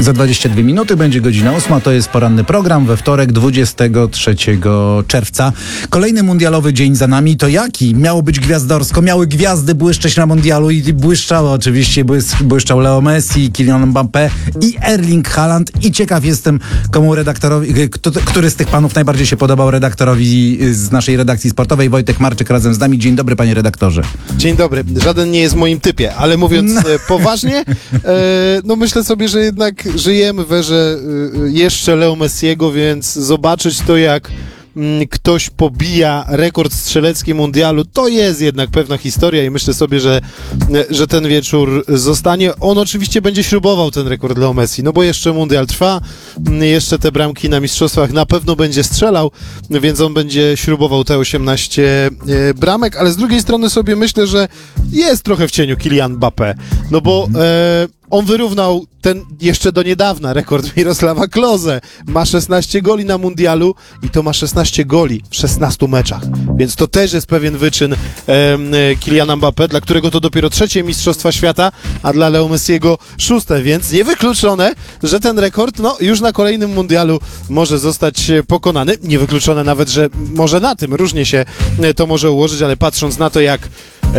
Za 22 minuty będzie godzina 8. To jest poranny program we wtorek 23 czerwca. Kolejny mundialowy dzień za nami. To jaki? Miało być gwiazdorsko. Miały gwiazdy błyszczeć na mundialu i błyszczały oczywiście. Błyszczał Leo Messi, Kylian Mbappé i Erling Haaland. I ciekaw jestem, komu redaktorowi, który z tych panów najbardziej się podobał redaktorowi z naszej redakcji sportowej. Wojtek Marczyk razem z nami. Dzień dobry, panie redaktorze. Dzień dobry. Żaden nie jest w moim typie, ale mówiąc poważnie, no myślę sobie, że jednak żyjemy w erze jeszcze Leo Messiego, więc zobaczyć to, jak ktoś pobija rekord strzelecki mundialu, to jest jednak pewna historia i myślę sobie, że ten wieczór zostanie. On oczywiście będzie śrubował ten rekord Leo Messi, no bo jeszcze mundial trwa, jeszcze te bramki na mistrzostwach na pewno będzie strzelał, więc on będzie śrubował te 18 bramek, ale z drugiej strony sobie myślę, że jest trochę w cieniu Kylian Mbappé, no bo on wyrównał ten jeszcze do niedawna rekord Mirosława Klose. Ma 16 goli na mundialu i to ma 16 goli w 16 meczach. Więc to też jest pewien wyczyn Kyliana Mbappé, dla którego to dopiero 3. Mistrzostwa Świata, a dla Leo Messiego 6. Więc niewykluczone, że ten rekord już na kolejnym mundialu może zostać pokonany. Niewykluczone nawet, że może na tym różnie się to może ułożyć, ale patrząc na to, jak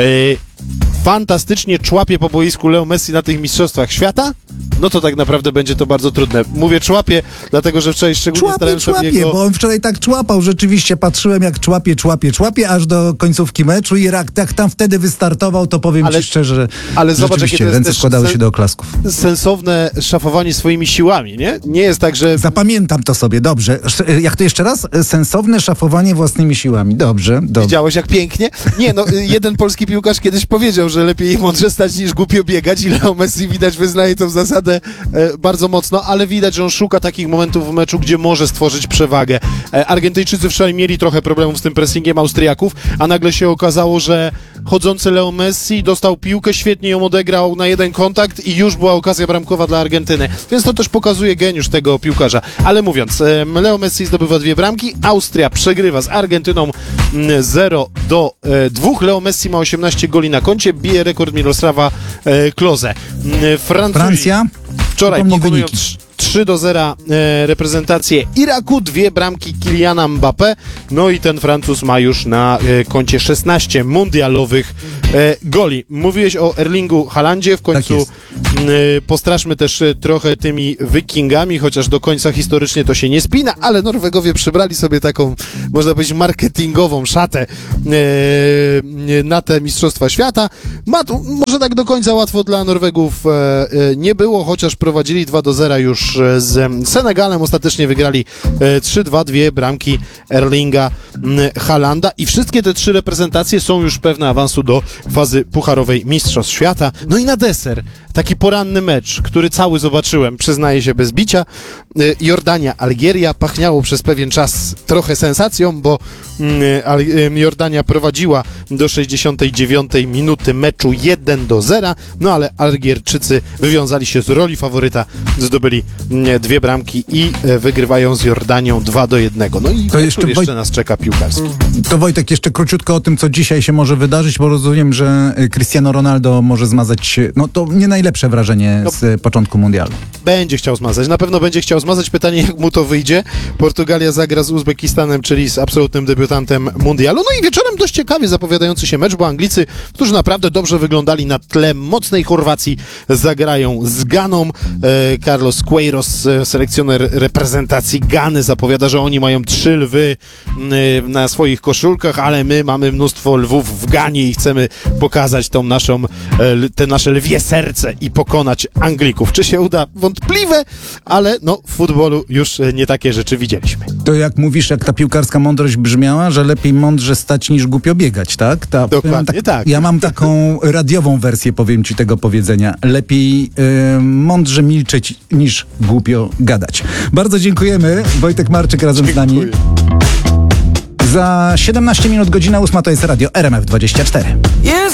fantastycznie człapie po boisku Leo Messi na tych mistrzostwach świata, no to tak naprawdę będzie to bardzo trudne. Mówię człapie, dlatego że wczoraj szczególnie starałem się jego... bo on wczoraj tak człapał, rzeczywiście patrzyłem jak człapie, aż do końcówki meczu i jak tam wtedy wystartował, to powiem ci szczerze, że ale zobacz, jakie to jest ręce składały się do oklasków. Sensowne szafowanie swoimi siłami, nie? Nie jest tak, że... Zapamiętam to sobie, dobrze. Jak to jeszcze raz? Sensowne szafowanie własnymi siłami. Dobrze. Widziałeś jak pięknie? Nie, jeden polski piłkarz kiedyś powiedział, że lepiej mądrze stać niż głupio biegać i Leo Messi widać wyznaje tę zasadę bardzo mocno, ale widać, że on szuka takich momentów w meczu, gdzie może stworzyć przewagę. Argentyńczycy wczoraj mieli trochę problemów z tym pressingiem Austriaków, a nagle się okazało, że chodzący Leo Messi dostał piłkę, świetnie ją odegrał na jeden kontakt i już była okazja bramkowa dla Argentyny. Więc to też pokazuje geniusz tego piłkarza. Ale mówiąc, Leo Messi zdobywa 2 bramki, Austria przegrywa z Argentyną 0-2. Leo Messi ma 18 goli na koncie, bije rekord Mirosława Klose. Francja? Wczoraj pokonują 3-0 reprezentację Iraku, 2 bramki Kyliana Mbappé, no i ten Francuz ma już na koncie 16 mundialowych goli. Mówiłeś o Erlingu Haalandzie, w końcu postraszmy też trochę tymi Wikingami, chociaż do końca historycznie to się nie spina, ale Norwegowie przybrali sobie taką, można powiedzieć, marketingową szatę na te Mistrzostwa Świata. Może tak do końca łatwo dla Norwegów nie było, chociaż prowadzili 2-0 już z Senegalem, ostatecznie wygrali 3-2, 2 bramki Erlinga Haalanda i wszystkie te 3 reprezentacje są już pewne awansu do fazy pucharowej Mistrzostw Świata. No i na deser taki poranny mecz, który cały zobaczyłem, przyznaję się bez bicia. Jordania-Algieria pachniało przez pewien czas trochę sensacją, bo Jordania prowadziła do 69 minuty meczu 1-0, no ale Algierczycy wywiązali się z roli faworyta, zdobyli 2 bramki i wygrywają z Jordanią 2-1. No i to jeszcze nas czeka piłkarski. To Wojtek, jeszcze króciutko o tym, co dzisiaj się może wydarzyć, bo rozumiem, że Cristiano Ronaldo może zmazać, to nie najlepsze wrażenie z początku mundialu. Będzie chciał zmazać, na pewno będzie chciał zmazać. Pytanie, jak mu to wyjdzie. Portugalia zagra z Uzbekistanem, czyli z absolutnym debiutantem mundialu. No i wieczorem dość ciekawie zapowiadający się mecz, bo Anglicy, którzy naprawdę dobrze wyglądali na tle mocnej Chorwacji, zagrają z Ganą. Carlos Queiroz, selekcjoner reprezentacji Gany, zapowiada, że oni mają 3 lwy na swoich koszulkach, ale my mamy mnóstwo lwów w Ganie i chcemy pokazać te nasze lwie serce i pokonać Anglików. Czy się uda? Wątpliwe, ale w futbolu już nie takie rzeczy widzieliśmy. To jak mówisz, jak ta piłkarska mądrość brzmiała, że lepiej mądrze stać niż głupio biegać, tak? Dokładnie tak. Ja mam taką radiową wersję, powiem ci, tego powiedzenia. Lepiej mądrze milczeć niż głupio gadać. Bardzo dziękujemy. Wojtek Marczyk razem z nami. Za 17 minut, godzina 8, to jest radio RMF 24.